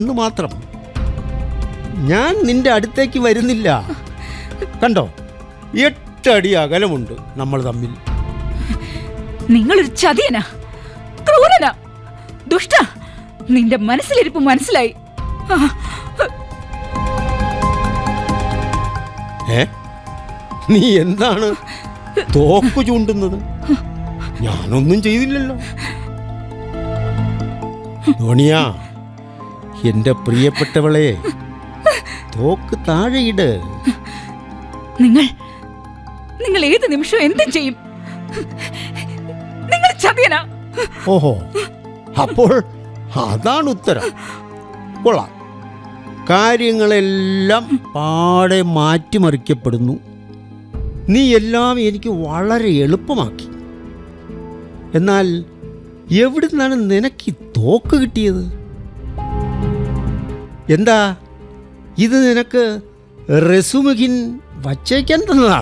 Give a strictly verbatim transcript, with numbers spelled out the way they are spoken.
എന്ന് മാത്രം. ഞാൻ നിന്റെ അടുത്തേക്ക് വരുന്നില്ല. കണ്ടോ, എട്ടടി അകലമുണ്ട് നമ്മൾ തമ്മിൽ. നിങ്ങളൊരു ചതിയനാ, ക്രൂരനാ, ദുഷ്ട. നിന്റെ മനസ്സിലിരിപ്പ് മനസ്സിലായി. ഏ നീ എന്താണ് തോക്ക് ചൂണ്ടുന്നത്? ഞാനൊന്നും ചെയ്തില്ലല്ലോ. ധോണിയ, എന്റെ പ്രിയപ്പെട്ടവളെ, തോക്ക് താഴെയിട്. നിങ്ങൾ നിങ്ങൾ ഏത് നിമിഷം എന്തും ചെയ്യും. നിങ്ങൾ ചതിയനാ. ഓഹോ, അപ്പോൾ അതാണ് ഉത്തരം. കൊള്ളാം. കാര്യങ്ങളെല്ലാം പാടെ മാറ്റിമറിക്കപ്പെടുന്നു. നീ എല്ലാം എനിക്ക് വളരെ എളുപ്പമാക്കി. എന്നാൽ എവിടുന്നാണ് നിനക്ക് ഈ തോക്ക് കിട്ടിയത്? എന്താ ഇത്, നിനക്ക് റസുമുഖിൻ വച്ചേക്കാൻ തന്നതാണ്?